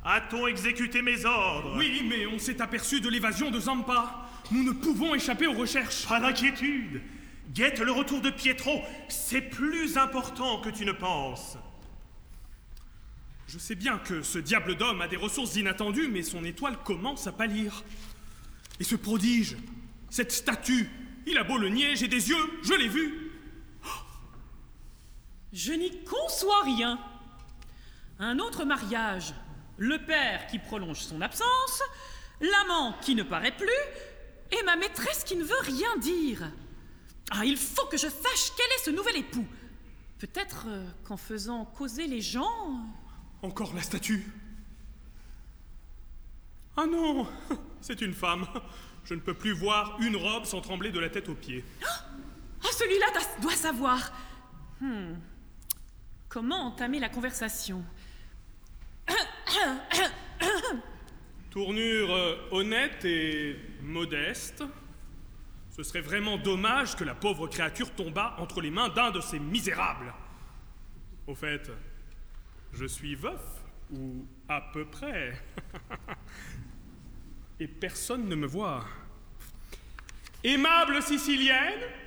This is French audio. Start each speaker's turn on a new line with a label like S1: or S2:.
S1: A-t-on exécuté mes ordres?
S2: Oui, mais on s'est aperçu de l'évasion de Zampa. Nous ne pouvons échapper aux recherches.
S1: Pas d'inquiétude. Guette le retour de Pietro. C'est plus important que tu ne penses.
S2: Je sais bien que ce diable d'homme a des ressources inattendues, mais son étoile commence à pâlir. Et ce prodige, cette statue, il a beau le nier, j'ai des yeux, je l'ai vu.
S3: Je n'y conçois rien. Un autre mariage, le père qui prolonge son absence, l'amant qui ne paraît plus, et ma maîtresse qui ne veut rien dire. Ah, il faut que je sache quel est ce nouvel époux. Peut-être qu'en faisant causer les gens...
S2: Encore la statue. Ah non, c'est une femme. Je ne peux plus voir une robe sans trembler de la tête aux pieds.
S3: Oh, celui-là doit savoir. Comment entamer la conversation?
S2: Tournure honnête et modeste. Ce serait vraiment dommage que la pauvre créature tombât entre les mains d'un de ces misérables. Au fait, je suis veuf, ou à peu près. Et personne ne me voit. Aimable Sicilienne,